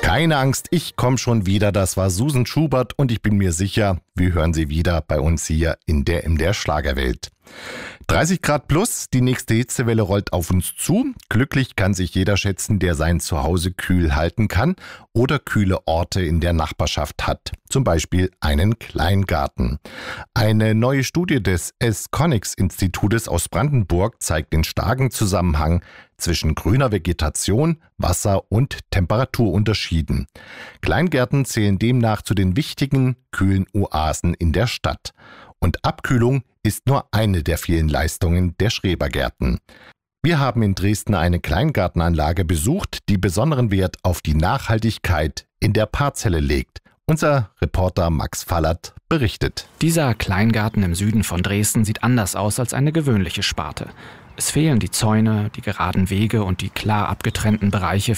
Keine Angst, ich komme schon wieder. Das war Susan Schubert und ich bin mir sicher, wir hören sie wieder bei uns hier in der Schlagerwelt. 30 Grad plus, die nächste Hitzewelle rollt auf uns zu. Glücklich kann sich jeder schätzen, der sein Zuhause kühl halten kann oder kühle Orte in der Nachbarschaft hat. Zum Beispiel einen Kleingarten. Eine neue Studie des S-Konix-Institutes aus Brandenburg zeigt den starken Zusammenhang zwischen grüner Vegetation, Wasser- und Temperaturunterschieden. Kleingärten zählen demnach zu den wichtigen, kühlen Oasen in der Stadt. Und Abkühlung ist nur eine der vielen Leistungen der Schrebergärten. Wir haben in Dresden eine Kleingartenanlage besucht, die besonderen Wert auf die Nachhaltigkeit in der Parzelle legt. Unser Reporter Max Fallert berichtet. Dieser Kleingarten im Süden von Dresden sieht anders aus als eine gewöhnliche Sparte. Es fehlen die Zäune, die geraden Wege und die klar abgetrennten Bereiche